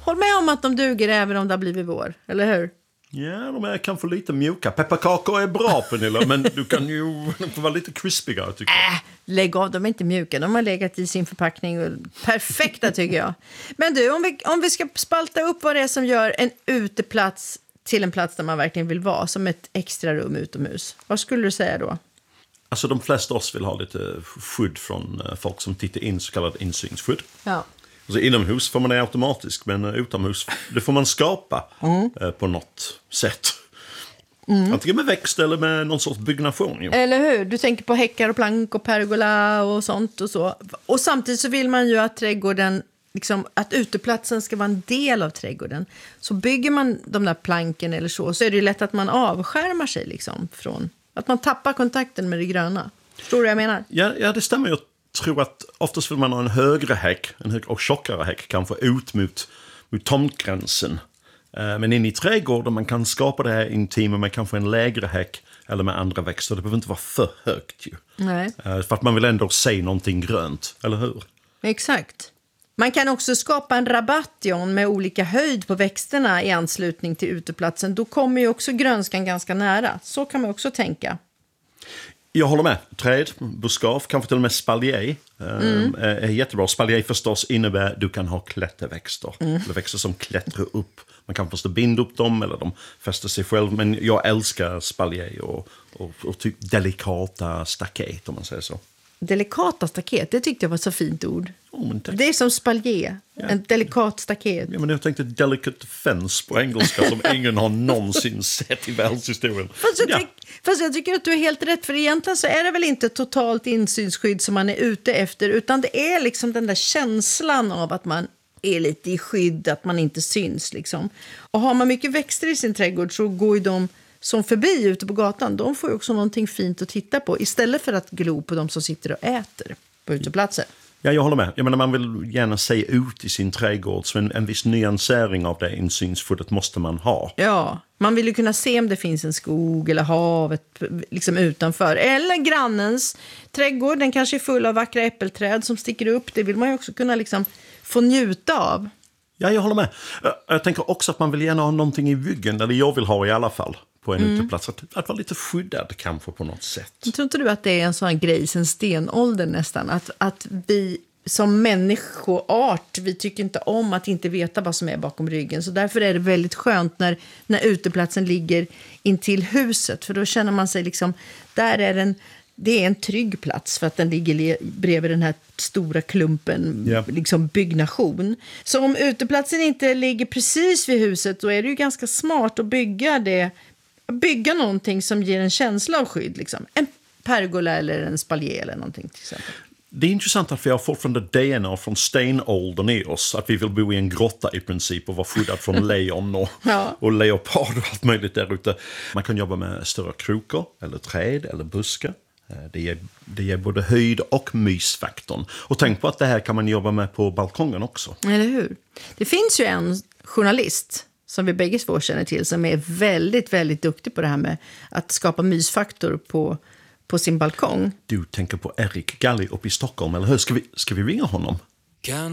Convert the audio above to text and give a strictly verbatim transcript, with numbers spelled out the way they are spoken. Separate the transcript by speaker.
Speaker 1: Håll med om att de duger även om det har blivit vår, eller hur?
Speaker 2: Ja, de är kanske lite mjuka. Pepparkakor är bra, Pernilla, men du kan ju vara lite crispigare, tycker jag.
Speaker 1: Äh, lägg av, de är inte mjuka. De har legat i sin förpackning. Perfekta, tycker jag. Men du, om vi, om vi ska spalta upp vad det är som gör en uteplats till en plats där man verkligen vill vara, som ett extra rum utomhus. Vad skulle du säga då?
Speaker 2: Alltså, de flesta av oss vill ha lite skydd från folk som tittar in, så kallad insynsskydd.
Speaker 1: Ja.
Speaker 2: Alltså, inomhus får man det automatiskt, men utomhus det får man skapa mm. eh, på något sätt. Mm. Antingen med växt eller med någon sorts byggnation. Jo.
Speaker 1: Eller hur? Du tänker på häckar och plank och pergola och sånt och så. Och samtidigt så vill man ju att trädgården, liksom, att uteplatsen ska vara en del av trädgården. Så bygger man de där planken eller så, så är det ju lätt att man avskärmar sig liksom från, att man tappar kontakten med det gröna. Förstår du vad jag menar?
Speaker 2: Ja, ja, det stämmer. Jag tror att oftast vill man ha en högre häck, en högre och tjockare häck, kanske ut mot, mot tomtgränsen. Men in i trädgården man kan skapa det här intima med kanske en lägre häck eller med andra växter. Det behöver inte vara för högt ju.
Speaker 1: Nej.
Speaker 2: För att man vill ändå se någonting grönt, eller hur?
Speaker 1: Exakt. Man kan också skapa en rabattion med olika höjd på växterna i anslutning till uteplatsen. Då kommer ju också grönskan ganska nära. Så kan man också tänka.
Speaker 2: Jag håller med. Träd, buskaf, kanske till och med spalier mm. är jättebra. Spalier förstås innebär att du kan ha klätterväxter. Mm. Eller växter som klättrar upp. Man kan förstås binda upp dem eller de fäster sig själv. Men jag älskar spalier och, och, och typ delikata staket, om man säger så.
Speaker 1: Delikata staket, det tyckte jag var så fint ord.
Speaker 2: Oh, men
Speaker 1: det är som spalier, ja. En delikat staket.
Speaker 2: Ja, men jag tänkte delicate fence på engelska som ingen har någonsin sett i världshistorien.
Speaker 1: Fast jag,
Speaker 2: ja.
Speaker 1: tyck, fast jag tycker att du är helt rätt, för egentligen så är det väl inte totalt insynsskydd som man är ute efter, utan det är liksom den där känslan av att man är lite i skydd, att man inte syns liksom. Och har man mycket växter i sin trädgård så går ju de som förbi ute på gatan, de får ju också någonting fint att titta på istället för att glo på de som sitter och äter på uteplatser.
Speaker 2: Ja, jag håller med. Jag menar, man vill gärna se ut i sin trädgård, så en, en viss nyansering av det insynsskyddet måste man ha.
Speaker 1: Ja, man vill ju kunna se om det finns en skog eller havet liksom utanför. Eller grannens trädgård, den kanske är full av vackra äppelträd som sticker upp. Det vill man ju också kunna liksom få njuta av.
Speaker 2: Ja, jag håller med. Jag tänker också att man vill gärna ha någonting i byggen, eller jag vill ha i alla fall, på en mm. uteplats. Att, att vara lite skyddad kanske på något sätt.
Speaker 1: Tror inte du att det är en sån grej sen stenåldern nästan? Att, att vi som människoart, vi tycker inte om att inte veta vad som är bakom ryggen. Så därför är det väldigt skönt när, när uteplatsen ligger intill huset. För då känner man sig liksom, där är den... Det är en trygg plats för att den ligger bredvid den här stora klumpen yeah. liksom byggnation. Så om uteplatsen inte ligger precis vid huset, då är det ju ganska smart att bygga det, bygga någonting som ger en känsla av skydd. Liksom. En pergola eller en spalier eller någonting till exempel.
Speaker 2: Det är intressant att vi har fortfarande D N A från stenåldern i oss. Att vi vill bo i en grotta i princip och vara skyddad från lejon och, ja. och leopard och allt möjligt där ute. Man kan jobba med större krokar eller träd eller buskar. Det ger, det ger både höjd och mysfaktorn. Och tänk på att det här kan man jobba med på balkongen också.
Speaker 1: Eller hur? Det finns ju en journalist som vi bägge två känner till som är väldigt, väldigt duktig på det här med att skapa mysfaktor på, på sin balkong.
Speaker 2: Du tänker på Erik Galli uppe i Stockholm, eller hur? Ska vi, ska vi ringa honom?